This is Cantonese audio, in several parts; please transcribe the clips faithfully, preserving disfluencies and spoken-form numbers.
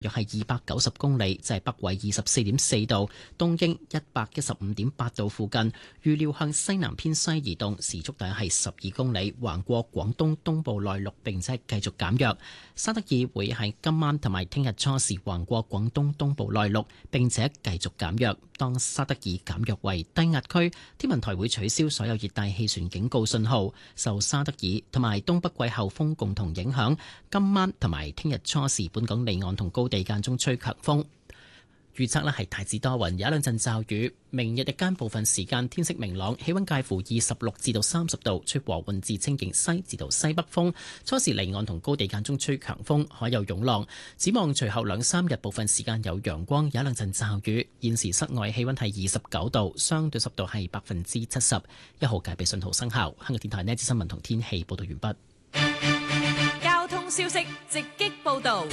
約係二百九十公里，即係北緯二十四點四度，東經一百一十五點八度附近。預料向西南偏西移動，時速大約係十二公里，橫過廣東東部內陸，並且繼續減弱。沙德爾會喺今晚同埋聽日初時橫過廣東東部內陸，並且繼續減弱。當沙德爾減弱為低壓區，天文台會取消所有熱帶氣旋警告信號。受沙德爾同埋東北季候風共同影響，今晚同埋聽日初時，本港離岸同高地間中吹強風。預測呢係大致多雲，有一兩陣驟雨。明日日間部分時間天色明朗，氣溫介乎二十六至到三十度，吹和緩至清勁西至到西北風。初時離岸同高地間中吹強風，海有湧浪。展望隨後兩三日部分時間有陽光，有一兩陣驟雨。現時室外氣溫係二十九度，相對濕度係百分之七十。一號戒備信號生效。香港電台呢節新聞同天氣報道完畢。 交通消息直擊報道。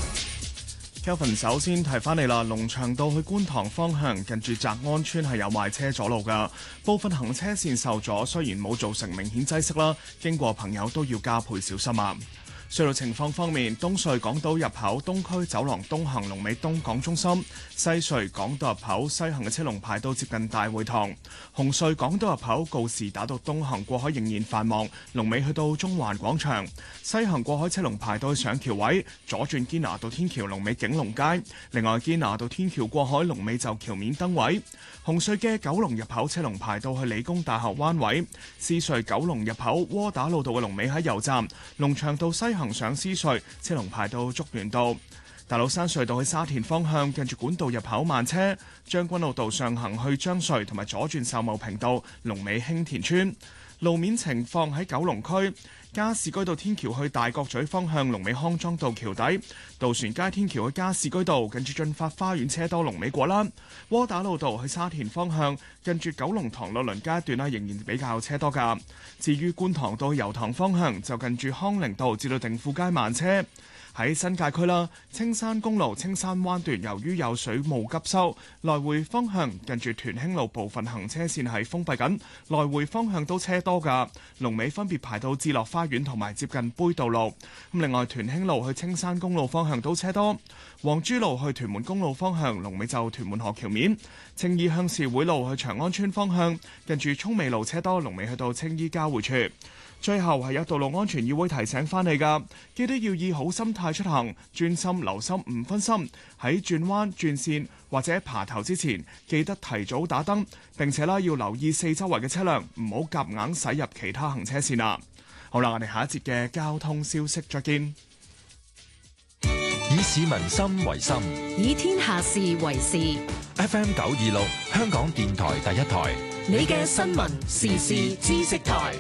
Kelvin 首先提翻你啦，龍翔道去觀塘方向近住澤安村係有壞車阻路噶，部分行車線受阻，雖然冇造成明顯擠塞啦，經過朋友都要加倍小心啊。隧道情況方面，東隧港島入口東區走廊東行龍尾東港中心，西隧港島入口西行嘅車龍排到接近大會堂，紅隧港島入口告士打道東行過海仍然繁忙，龍尾去到中環廣場，西行過海車龍排到去上橋位，左轉堅拿道天橋龍尾景隆街，另外堅拿道天橋過海龍尾就橋面燈位，紅隧嘅九龍入口車龍排到去理工大學灣位，獅隧九龍入口窩打老道嘅龍尾喺油站，龍翔道西行上獅隧車龍排到竹園道，大老山隧道去沙田方向近住管道入口慢車，將軍澳道上行去將隧同埋左轉秀茂坪道龍尾興田村。路面情況喺九龍區加士居道天橋去大角咀方向龍尾康莊道橋底，渡船街天橋去加士居道近住駿發花園車多龍尾果欄，窩打老道去沙田方向近住九龍塘樂倫街一段啦，仍然比較車多噶。至於觀塘道去油塘方向就近住康寧道至到定富街慢車。喺新界區啦，青山公路青山灣段由於有水務急修，來回方向近住屯興路部分行車線係封閉緊，來回方向都車多噶，龍尾分別排到智樂花園同埋接近杯渡路。咁另外屯興路去青山公路方向都車多，黃珠路去屯門公路方向龍尾就屯門河橋面，青衣鄉事會路去長安村方向近住涌美路車多，龍尾去到青衣交匯處。最後係有道路安全議會提醒翻你㗎，記得要以好心態出行，專心留心唔分心，喺轉彎轉線或者爬頭之前，記得提早打燈，並且啦要留意四周圍嘅車輛，唔好夾硬駛入其他行車線啊！好啦，我哋下一節嘅交通消息再見。 以市民心為心， 以天下事為事。 F M 九二六，香港電台第一台， 你嘅新聞時事知識台。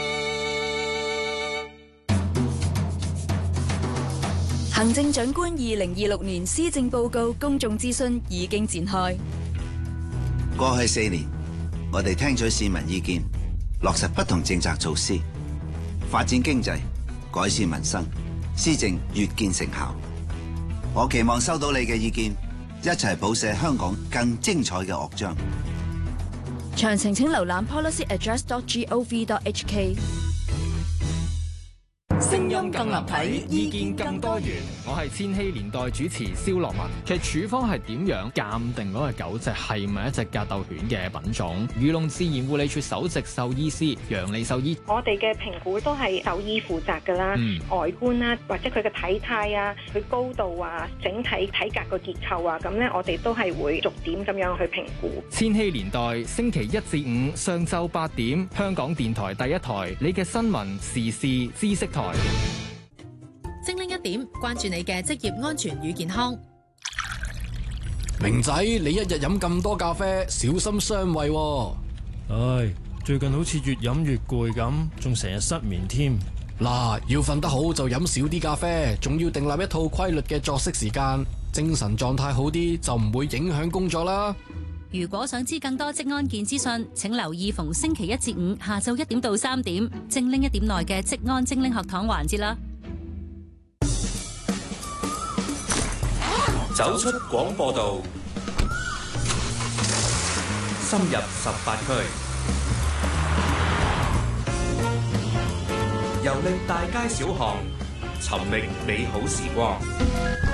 行政長官二零二六年施政報告公眾諮詢已經展開。 過去四年，我哋聽取市民意見，落實不同政策措施，發展經濟，改善民生，施政越見成效。我期望收到你嘅意見，一齊譜寫香港更精彩嘅樂章。 詳情請瀏覽 policy address dot gov dot h k。 聲音更立體，意見更多元。我係千禧年代主持蕭樂文。其實處方係點樣鑑定嗰隻狗隻係咪一隻格鬥犬嘅品種？漁農自然護理署首席獸醫師楊利獸醫， 我哋嘅評估都係獸醫負責㗎啦，嗯、外觀啦，或者佢嘅體態啊，佢高度啊，整體體格個結構啊，咁咧我哋都係會逐點咁樣去評估。 千禧年代星期一至五上晝八點，香港電台第一台，你嘅新聞時事知識台。 精靈一點，關注你嘅職業安全與健康。 明仔，你一日飲咁多咖啡，小心傷胃喎。 唉，最近好似越飲越攰咁，仲成日失眠添。 嗱，要瞓得好就飲少啲咖啡，仲要訂立一套規律嘅作息時間，精神狀態好啲就唔會影響工作啦。 如果想知更多職安健資訊，請留意逢星期一至五下晝一點到三點，精靈一點內嘅職安精靈學堂環節啦。 走出廣播道，深入十八區，遊歷大街小巷，尋覓美好時光。